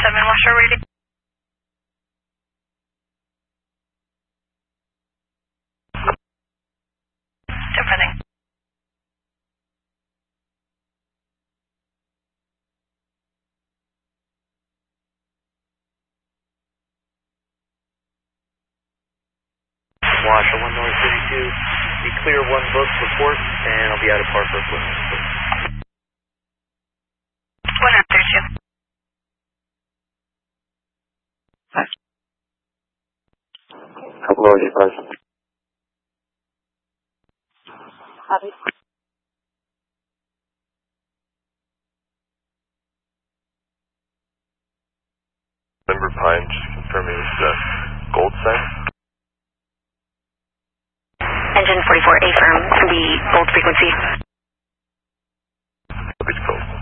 Washer reading. Everything. Washer 1 North 32, be clear 1 book report, and I'll be out of par for equipment. 132. Couple of bus. Copy. Denver Pine, just confirming it's gold sign. Engine 44, A firm, be gold frequency.